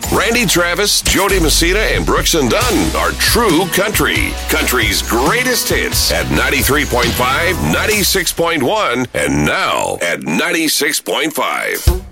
Randy Travis, Jody Messina, and Brooks and Dunn are True Country. Country's greatest hits at 93.5, 96.1, and now at 96.5.